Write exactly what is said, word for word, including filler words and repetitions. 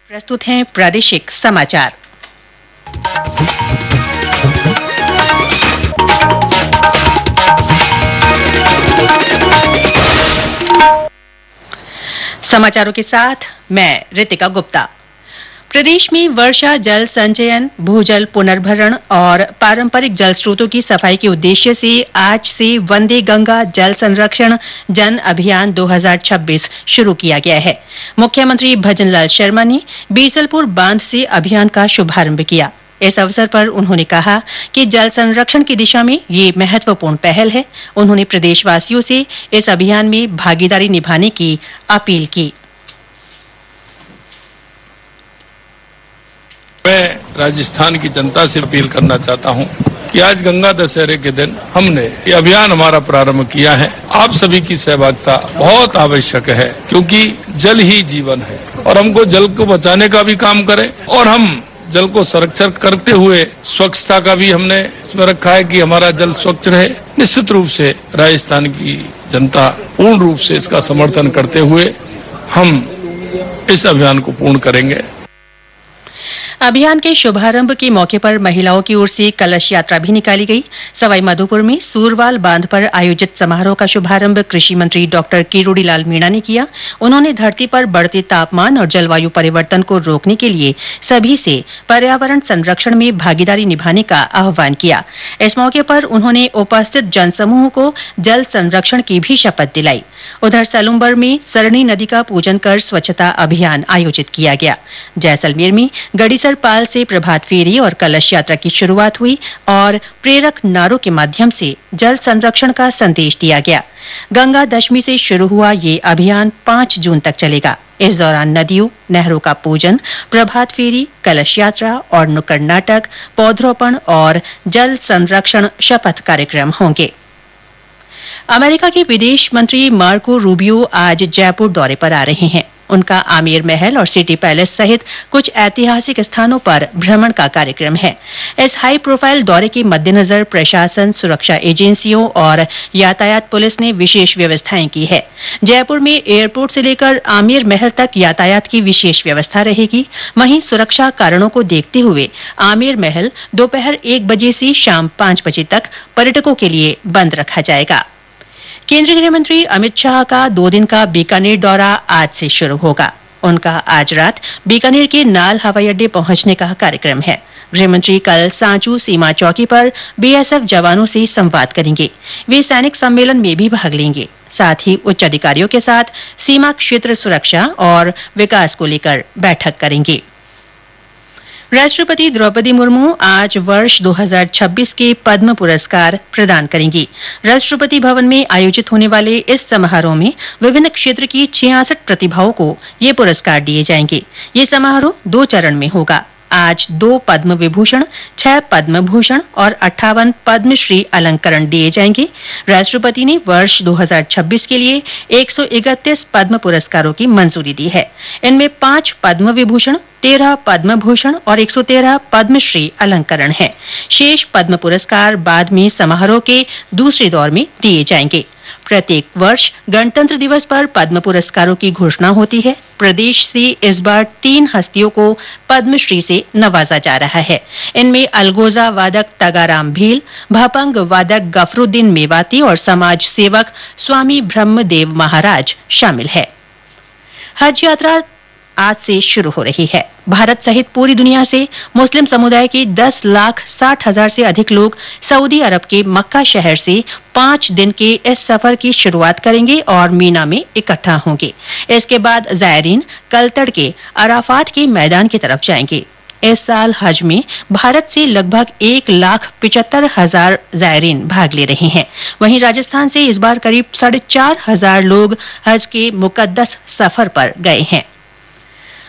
प्रस्तुत हैं प्रादेशिक समाचार। समाचारों के साथ मैं रितिका गुप्ता। प्रदेश में वर्षा जल संचयन, भूजल पुनर्भरण और पारंपरिक जल स्रोतों की सफाई के उद्देश्य से आज से वंदे गंगा जल संरक्षण जन अभियान दो हज़ार छब्बीस शुरू किया गया है। मुख्यमंत्री भजनलाल शर्मा ने बीसलपुर बांध से अभियान का शुभारंभ किया। इस अवसर पर उन्होंने कहा कि जल संरक्षण की दिशा में ये महत्वपूर्ण पहल है। उन्होंने प्रदेशवासियों से इस अभियान में भागीदारी निभाने की अपील की। मैं राजस्थान की जनता से अपील करना चाहता हूं कि आज गंगा दशहरे के दिन हमने ये अभियान हमारा प्रारंभ किया है। आप सभी की सहभागिता बहुत आवश्यक है, क्योंकि जल ही जीवन है और हमको जल को बचाने का भी काम करें और हम जल को संरक्षण करते हुए स्वच्छता का भी हमने इसमें रखा है कि हमारा जल स्वच्छ रहे। निश्चित रूप से राजस्थान की जनता पूर्ण रूप से इसका समर्थन करते हुए हम इस अभियान को पूर्ण करेंगे। अभियान के शुभारंभ के मौके पर महिलाओं की ओर से कलश यात्रा भी निकाली गई। सवाई माधोपुर में सूरवाल बांध पर आयोजित समारोह का शुभारंभ कृषि मंत्री डॉक्टर किरोड़ी लाल मीणा ने किया। उन्होंने धरती पर बढ़ते तापमान और जलवायु परिवर्तन को रोकने के लिए सभी से पर्यावरण संरक्षण में भागीदारी निभाने का आह्वान किया। इस मौके पर उन्होंने उपस्थित जनसमूह को जल संरक्षण की भी शपथ दिलाई। उधर सलुम्बर में सरणी नदी का पूजन कर स्वच्छता अभियान आयोजित किया गया। जैसलमेर में गड़ीसर पाल से प्रभात फेरी और कलश यात्रा की शुरुआत हुई और प्रेरक नारों के माध्यम से जल संरक्षण का संदेश दिया गया। गंगा दशमी से शुरू हुआ ये अभियान पाँच जून तक चलेगा। इस दौरान नदियों, नहरों का पूजन, प्रभात फेरी, कलश यात्रा और नुक्कड़ नाटक, पौधरोपण और जल संरक्षण शपथ कार्यक्रम होंगे। अमेरिका के विदेश मंत्री मार्को रूबियो आज जयपुर दौरे पर आ रहे हैं। उनका आमेर महल और सिटी पैलेस सहित कुछ ऐतिहासिक स्थानों पर भ्रमण का कार्यक्रम है। इस हाई प्रोफाइल दौरे के मद्देनजर प्रशासन, सुरक्षा एजेंसियों और यातायात पुलिस ने विशेष व्यवस्थाएं की है। जयपुर में एयरपोर्ट से लेकर आमेर महल तक यातायात की विशेष व्यवस्था रहेगी। वहीं सुरक्षा कारणों को देखते हुए आमेर महल दोपहर एक बजे से शाम पांच बजे तक पर्यटकों के लिए बंद रखा जाएगा। केंद्रीय गृह मंत्री अमित शाह का दो दिन का बीकानेर दौरा आज से शुरू होगा। उनका आज रात बीकानेर के नाल हवाई अड्डे पहुंचने का कार्यक्रम है। गृह मंत्री कल सांचू सीमा चौकी पर बीएसएफ जवानों से संवाद करेंगे। वे सैनिक सम्मेलन में भी भाग लेंगे। साथ ही उच्च अधिकारियों के साथ सीमा क्षेत्र सुरक्षा और विकास को लेकर बैठक करेंगे। राष्ट्रपति द्रौपदी मुर्मू आज वर्ष दो हज़ार छब्बीस के पद्म पुरस्कार प्रदान करेंगी। राष्ट्रपति भवन में आयोजित होने वाले इस समारोह में विभिन्न क्षेत्र की छियासठ प्रतिभाओं को ये पुरस्कार दिए जाएंगे। ये समारोह दो चरण में होगा। आज दो पद्म विभूषण, छह पद्म भूषण और अट्ठावन पद्मश्री अलंकरण दिए जाएंगे। राष्ट्रपति ने वर्ष दो हज़ार छब्बीस के लिए एक सौ इकतीस पद्म पुरस्कारों की मंजूरी दी है। इनमें पांच पद्म विभूषण, तेरह पद्म भूषण और एक सौ तेरह पद्मश्री अलंकरण है। शेष पद्म पुरस्कार बाद में समारोह के दूसरे दौर में दिए जाएंगे। प्रत्येक वर्ष गणतंत्र दिवस पर पद्म पुरस्कारों की घोषणा होती है। प्रदेश से इस बार तीन हस्तियों को पद्मश्री से नवाजा जा रहा है। इनमें अलगोजा वादक तगाराम भील, भापंग वादक गफरुद्दीन मेवाती और समाज सेवक स्वामी ब्रह्मदेव महाराज शामिल है। हज यात्रा आज से शुरू हो रही है। भारत सहित पूरी दुनिया से मुस्लिम समुदाय के दस लाख साठ हजार से अधिक लोग सऊदी अरब के मक्का शहर से पांच दिन के इस सफर की शुरुआत करेंगे और मीना में इकट्ठा होंगे। इसके बाद जायरीन कल तड़के अराफात के मैदान की तरफ जाएंगे। इस साल हज में भारत से लगभग एक लाख पिचहत्तर हजार जायरीन भाग ले रहे हैं। वहीं राजस्थान से इस बार करीब साढ़े चार हजार लोग हज के मुकद्दस सफर पर गए हैं।